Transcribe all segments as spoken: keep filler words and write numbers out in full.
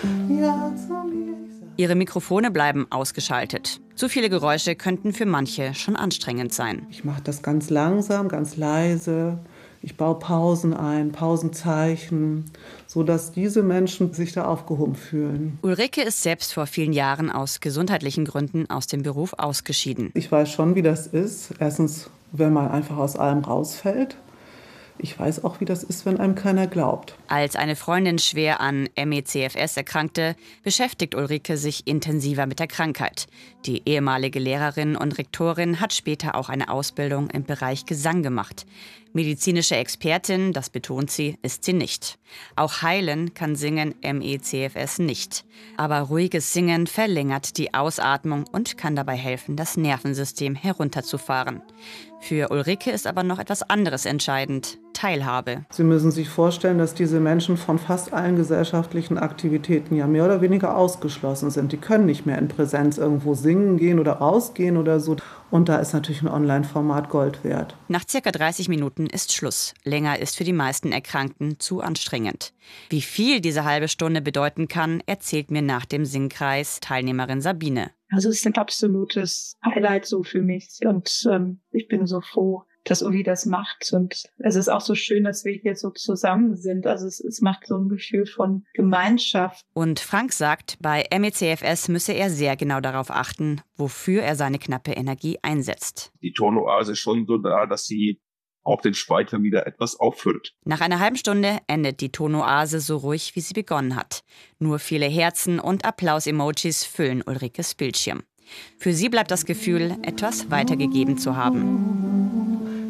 Ja, zu mir. Ich sag. Ihre Mikrofone bleiben ausgeschaltet. Zu viele Geräusche könnten für manche schon anstrengend sein. Ich mache das ganz langsam, ganz leise. Ich baue Pausen ein, Pausenzeichen, sodass diese Menschen sich da aufgehoben fühlen. Ulrike ist selbst vor vielen Jahren aus gesundheitlichen Gründen aus dem Beruf ausgeschieden. Ich weiß schon, wie das ist. Erstens, wenn man einfach aus allem rausfällt. Ich weiß auch, wie das ist, wenn einem keiner glaubt. Als eine Freundin schwer an M E C F S erkrankte, beschäftigt Ulrike sich intensiver mit der Krankheit. Die ehemalige Lehrerin und Rektorin hat später auch eine Ausbildung im Bereich Gesang gemacht. Medizinische Expertin, das betont sie, ist sie nicht. Auch heilen kann Singen M E C F S nicht. Aber ruhiges Singen verlängert die Ausatmung und kann dabei helfen, das Nervensystem herunterzufahren. Für Ulrike ist aber noch etwas anderes entscheidend: Teilhabe. Sie müssen sich vorstellen, dass diese Menschen von fast allen gesellschaftlichen Aktivitäten ja mehr oder weniger ausgeschlossen sind. Die können nicht mehr in Präsenz irgendwo singen gehen oder rausgehen oder so. Und da ist natürlich ein Online-Format Gold wert. Nach circa dreißig Minuten ist Schluss. Länger ist für die meisten Erkrankten zu anstrengend. Wie viel diese halbe Stunde bedeuten kann, erzählt mir nach dem Singkreis Teilnehmerin Sabine. Also es ist ein absolutes Highlight so für mich und ähm, ich bin so froh, dass Uli das macht, und es ist auch so schön, dass wir hier so zusammen sind. Also es, es macht so ein Gefühl von Gemeinschaft. Und Frank sagt, bei M E C F S müsse er sehr genau darauf achten, wofür er seine knappe Energie einsetzt. Die Tonoase ist schon so da, dass sie auch den Speicher wieder etwas auffüllt. Nach einer halben Stunde endet die Tonoase so ruhig, wie sie begonnen hat. Nur viele Herzen und Applaus-Emojis füllen Ulrikes Bildschirm. Für sie bleibt das Gefühl, etwas weitergegeben zu haben.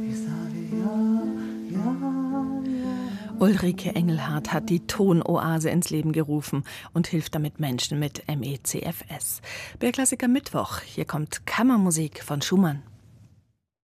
Ulrike Engelhardt hat die Tonoase ins Leben gerufen und hilft damit Menschen mit M E C F S. Bei Klassiker Mittwoch, hier kommt Kammermusik von Schumann.